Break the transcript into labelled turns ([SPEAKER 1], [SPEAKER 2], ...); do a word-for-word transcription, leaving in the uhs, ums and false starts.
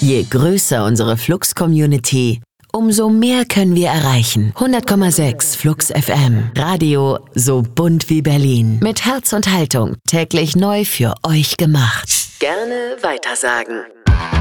[SPEAKER 1] Je größer unsere Flux-Community, umso mehr können wir erreichen. hundert Komma sechs Flux F M. Radio so bunt wie Berlin. Mit Herz und Haltung täglich neu für euch gemacht. Gerne weitersagen.